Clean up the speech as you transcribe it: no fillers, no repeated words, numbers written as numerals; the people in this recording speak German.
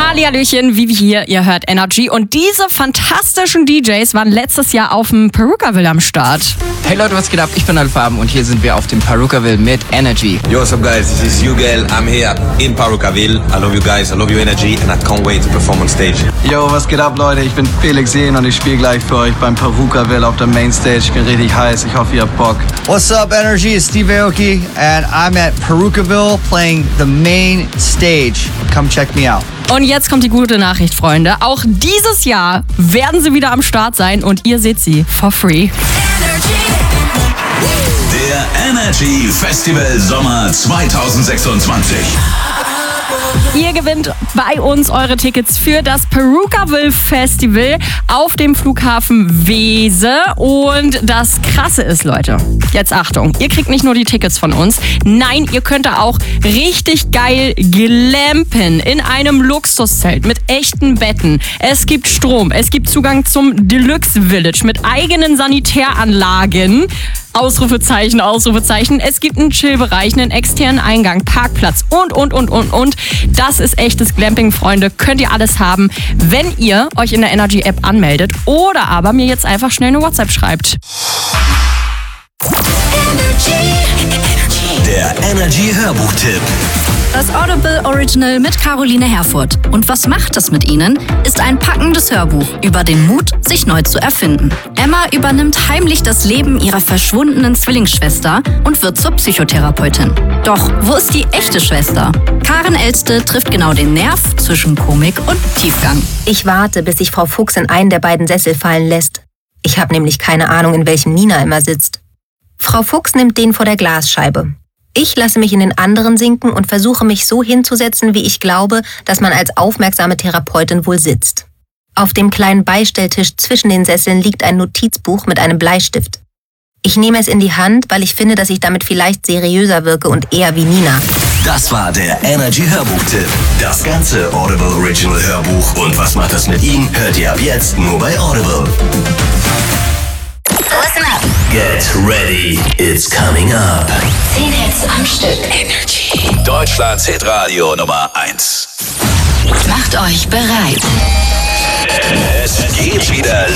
Hallihallöchen, Vivi hier, ihr hört Energy und diese fantastischen DJs waren letztes Jahr auf dem Perukaville am Start. Hey Leute, was geht ab? Ich bin Alfarben und hier sind wir auf dem Perukaville mit Energy. Yo, what's up guys? This is Ugel. I'm here in Perukaville. I love you guys, I love your energy and I can't wait to perform on stage. Yo, was geht ab Leute? Ich bin Felix Sehn und ich spiele gleich für euch beim Perukaville auf der Mainstage. Ich bin richtig heiß, ich hoffe ihr habt Bock. What's up Energy? It's Steve Aoki and I'm at Perukaville playing the main stage. Come check me out. Und jetzt kommt die gute Nachricht, Freunde. Auch dieses Jahr werden sie wieder am Start sein und ihr seht sie for free. Der Energy Festival Sommer 2026. Ihr gewinnt bei uns eure Tickets für das Perukaville Festival auf dem Flughafen Weeze. Und das Krasse ist, Leute, jetzt Achtung, ihr kriegt nicht nur die Tickets von uns, nein, ihr könnt da auch richtig geil glampen in einem Luxuszelt mit echten Betten. Es gibt Strom, es gibt Zugang zum Deluxe Village mit eigenen Sanitäranlagen. Ausrufezeichen, Ausrufezeichen. Es gibt einen Chillbereich, einen externen Eingang, Parkplatz und. Das ist echtes Glamping, Freunde. Könnt ihr alles haben, wenn ihr euch in der Energy-App anmeldet oder aber mir jetzt einfach schnell eine WhatsApp schreibt. Der Energy Hörbuchtipp. Das Audible Original mit Caroline Herfurth. Und was macht es mit ihnen? Ist ein packendes Hörbuch über den Mut, sich neu zu erfinden. Emma übernimmt heimlich das Leben ihrer verschwundenen Zwillingsschwester und wird zur Psychotherapeutin. Doch wo ist die echte Schwester? Karen Elste trifft genau den Nerv zwischen Komik und Tiefgang. Ich warte, bis sich Frau Fuchs in einen der beiden Sessel fallen lässt. Ich habe nämlich keine Ahnung, in welchem Nina immer sitzt. Frau Fuchs nimmt den vor der Glasscheibe. Ich lasse mich in den anderen sinken und versuche mich so hinzusetzen, wie ich glaube, dass man als aufmerksame Therapeutin wohl sitzt. Auf dem kleinen Beistelltisch zwischen den Sesseln liegt ein Notizbuch mit einem Bleistift. Ich nehme es in die Hand, weil ich finde, dass ich damit vielleicht seriöser wirke und eher wie Nina. Das war der Energy Hörbuchtipp. Das ganze Audible Original Hörbuch und was macht das mit ihm, hört ihr ab jetzt nur bei Audible. Listen up. Get ready, it's coming up. 10 Hits am Stück. Energy. Deutschlands Hitradio Nummer 1. Macht euch bereit. Es geht wieder